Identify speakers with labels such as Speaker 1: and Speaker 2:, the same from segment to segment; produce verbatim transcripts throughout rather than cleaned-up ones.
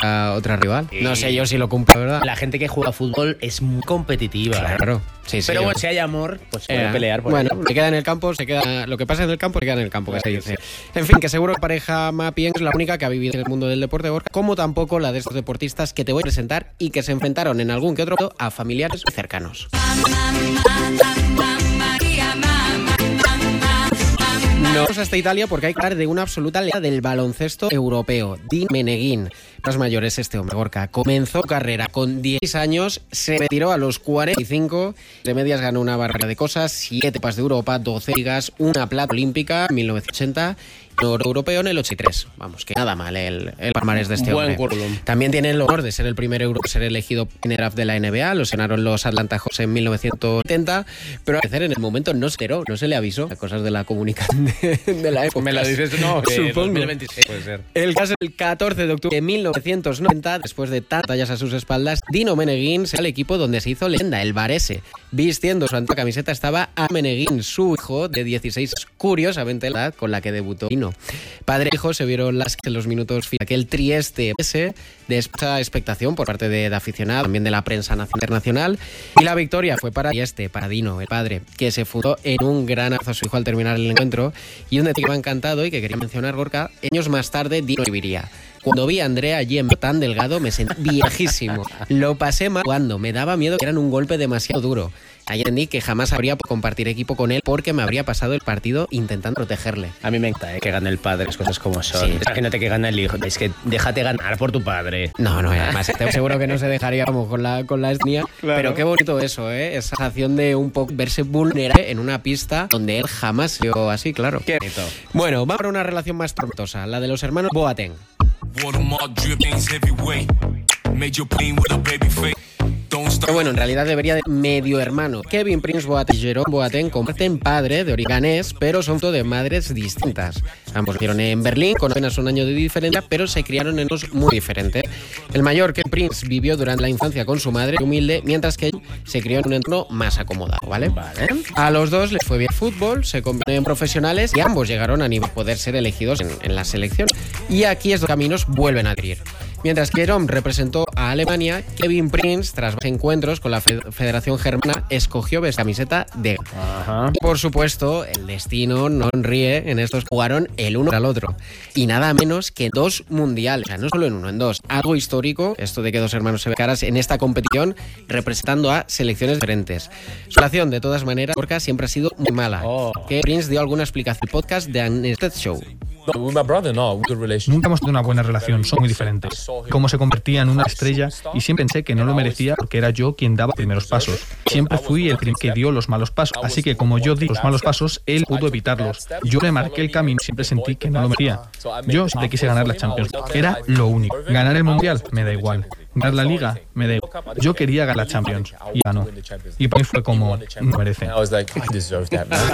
Speaker 1: otra, otra rival.
Speaker 2: Sí.
Speaker 1: No sé yo si lo cumple, ¿verdad?
Speaker 2: La gente que juega fútbol es muy competitiva.
Speaker 1: Claro. Sí, sí,
Speaker 2: Pero
Speaker 1: yo-
Speaker 2: bueno, si hay amor, pues se puede
Speaker 1: Eh,
Speaker 2: pelear por
Speaker 1: bueno,
Speaker 2: ello.
Speaker 1: se queda en el campo, se queda lo que pasa en el campo, se queda en el campo, que se dice. En fin, que seguro que pareja Mapien es la única que ha vivido en el mundo del deporte, Gorka, como tampoco la de estos deportistas que te voy a presentar y que se enfrentaron en algún que otro momento a familiares cercanos. Nos vamos hasta Italia porque hay que hablar de una absoluta leyenda del baloncesto europeo, Dino Meneghin. Más mayores este hombre, Gorka. Comenzó su carrera con dieciséis años, se retiró a los cuarenta y cinco, de medias ganó una barbaridad de cosas, siete Copas de Europa, doce ligas, una plata olímpica en mil novecientos ochenta, y oro europeo en el ochenta y tres. Vamos, que nada mal el, el palmarés de este
Speaker 2: Buen
Speaker 1: hombre.
Speaker 2: currículum.
Speaker 1: También tiene el honor de ser el primer euro ser elegido en el draft de la N B A, lo ganaron los Atlanta Hawks en mil novecientos setenta, pero al parecer en el momento no se enteró, no se le avisó. Cosas de la comunicación de, de la época.
Speaker 2: Me lo dices, no, que
Speaker 1: Supongo.
Speaker 2: dos mil veintiséis puede ser.
Speaker 1: El caso el catorce de octubre de mil novecientos noventa, después de tantas batallas a sus espaldas, Dino Meneghin se al equipo donde se hizo leyenda, el Varese. Vistiendo su antigua camiseta estaba a Meneghin, su hijo de dieciséis, curiosamente la edad con la que debutó Dino. Padre e hijo se vieron las en los minutos finales aquel Trieste ese de esa expectación por parte de, de aficionados, también de la prensa nacional, internacional, y la victoria fue para Trieste, para Dino, el padre, que se fundó en un gran abrazo a su hijo al terminar el encuentro, y un detalle que me ha encantado y que quería mencionar, Gorka, años más tarde Dino escribiría: cuando vi a Andrea allí en tan delgado me sentí viejísimo. Lo pasé mal cuando me daba miedo que eran un golpe demasiado duro. Ahí entendí que jamás habría podido compartir equipo con él porque me habría pasado el partido intentando protegerle.
Speaker 2: A mí me encanta, ¿eh? Que gane el padre, las cosas como son.
Speaker 1: Sí.
Speaker 2: Imagínate que gana el hijo. Es que déjate ganar por tu padre.
Speaker 1: No, no, y además estoy seguro que no se dejaría como con la, con la etnia.
Speaker 2: Claro.
Speaker 1: Pero qué bonito eso, ¿eh? Esa sensación de un poco verse vulnerable en una pista donde él jamás se vio así, claro.
Speaker 2: Qué bonito.
Speaker 1: Bueno, vamos a una relación más tormentosa, la de los hermanos Boateng.
Speaker 3: Watermark drippings heavyweight. Made your plane with a baby face. Don't stop.
Speaker 1: Pero bueno, en realidad debería de medio hermano. Kevin Prince Boateng y Jerome Boateng comparten padre de origen ganés, pero son todo de madres distintas. Ambos nacieron en Berlín con apenas un año de diferencia, pero se criaron en dos muy diferentes. El mayor, Kevin Prince, vivió durante la infancia con su madre humilde, mientras que él se crió en un entorno más acomodado, ¿vale?
Speaker 2: Vale.
Speaker 1: A los dos les fue bien el fútbol, se convirtieron en profesionales y ambos llegaron a nivel de poder ser elegidos en, en la selección. Y aquí estos caminos vuelven a adherir. Mientras que Jerome representó a Alemania, Kevin Prince, tras varios encuentros con la Federación Germana, escogió la camiseta de...
Speaker 2: Ajá.
Speaker 1: Y por supuesto, el destino no sonríe, en estos jugaron el uno al otro. Y nada menos que dos mundiales, o sea, no solo en uno, en dos. Algo histórico, esto de que dos hermanos se ven caras en esta competición, representando a selecciones diferentes. Su relación, de todas maneras, Gorka, siempre ha sido muy mala.
Speaker 2: Oh.
Speaker 1: Que Prince dio alguna explicación al podcast de Unexpected Show.
Speaker 4: No, with my brother, no, good relationship.
Speaker 5: Nunca hemos tenido una buena relación, son muy diferentes. Cómo se convertía en una estrella y siempre pensé que no lo merecía porque era yo quien daba los primeros pasos. Siempre fui el primer que dio los malos pasos, así que como yo di los malos pasos, él pudo evitarlos. Yo le marqué el camino y siempre sentí que no lo merecía. Yo siempre quise ganar la Champions, era lo único. Ganar el Mundial, me da igual. Ganar la Liga, me da igual. Yo quería ganar la Champions y ganó. Y para mí fue como, no merece.
Speaker 4: I was like, I deserve that, man.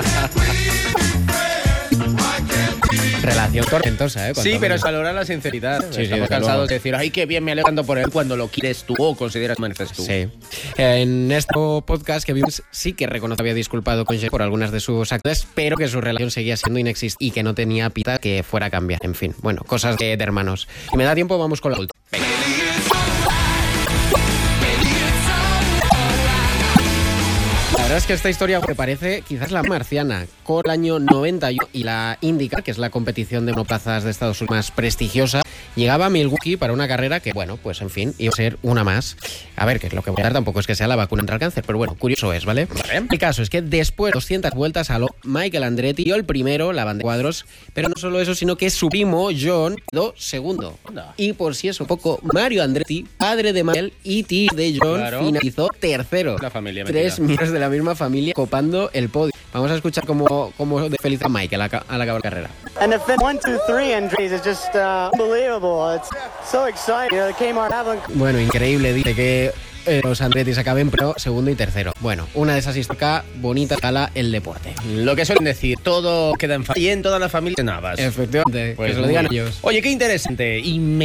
Speaker 1: Relación tormentosa, ¿eh?
Speaker 2: Sí, pero es valorar la sinceridad.
Speaker 1: Sí, sí,
Speaker 2: Estamos
Speaker 1: desde
Speaker 2: cansados
Speaker 1: luego.
Speaker 2: de decir, ay, qué bien, me alegro por él cuando lo quieres tú o consideras que mereces tú.
Speaker 1: Sí. En este podcast que vimos sí que reconoce que había disculpado con Jerome por algunas de sus acciones, pero que su relación seguía siendo inexistente y que no tenía pinta que fuera a cambiar. En fin, bueno, cosas de, de hermanos. Y me da tiempo, vamos con la última. Venga. La verdad es que esta historia me parece quizás la marciana, con el año noventa y uno y la IndyCar, que es la competición de monoplazas de Estados Unidos más prestigiosa, llegaba a Milwaukee para una carrera que, bueno, pues en fin, iba a ser una más. A ver, que lo que voy a dar tampoco es que sea la vacuna contra el cáncer, pero bueno, curioso es, ¿vale?
Speaker 2: Vale.
Speaker 1: El caso es que después de doscientas vueltas a lo Michael Andretti dio el primero, la banda de cuadros, pero no solo eso, sino que su primo John quedó segundo.
Speaker 2: Anda.
Speaker 1: Y por si es un poco, Mario Andretti, padre de Michael y tío de John,
Speaker 2: Claro.
Speaker 1: finalizó tercero.
Speaker 2: La familia
Speaker 1: Tres
Speaker 2: metida.
Speaker 1: miembros de la misma familia copando el podio. Vamos a escuchar cómo, cómo de feliz a Michael al acabar la carrera.
Speaker 6: And the fin- one, two, three entries is just uh, unbelievable. It's so exciting. You know, the Kmart Avalanche.
Speaker 1: Bueno, increíble, dice que eh, los Andrettis acaben pero segundo y tercero. Bueno, una de esas historias bonita cala el deporte.
Speaker 2: Lo que suelen decir, todo queda en familia y en toda la familia navas.
Speaker 1: Efectivamente,
Speaker 2: Pues
Speaker 1: que se lo digan
Speaker 2: muy bien.
Speaker 1: ellos.
Speaker 2: Oye, qué interesante. Y me